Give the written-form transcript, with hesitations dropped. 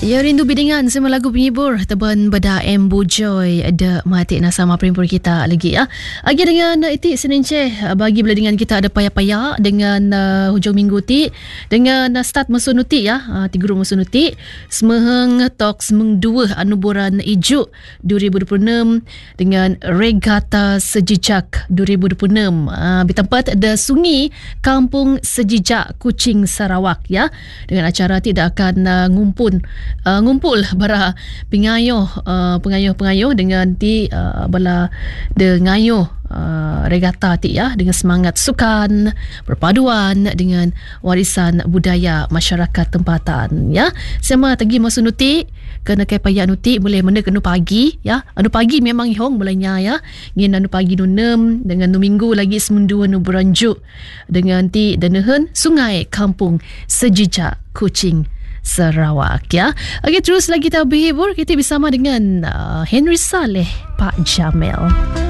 Ya, rindu bidingan semua lagu penghibur teban beda Bojoy ada mati nasama primpur kita lagi ya. Lagi dengan itik Senin Ceh bagi beladingan kita ada payah-payah dengan hujung minggu ti dengan start musun uti ya. Tiga musun uti semeheng tok semeng dua anuburan ijuk 2026 dengan regata sejijak 2026. Di tempat ada sungai Kampung Sejijak Kuching Sarawak ya. Dengan acara tidak akan ngumpul bara pengayuh dengan ti bala de ngayuh regata ti ya dengan semangat sukan perpaduan dengan warisan budaya masyarakat tempatan ya. Sama tagi masa nuti kena kai payah nuti boleh mana kena pagi ya. Anu pagi memang ihong mulainya ya. Ngin anu pagi nu 6 dengan nu minggu lagi semendua nu beranjuk dengan ti danehen sungai Kampung Sejijak Kuching Sarawak ya. Okey, terus lagi kita berhibur kita bersama dengan Henry Saleh Pak Jamil.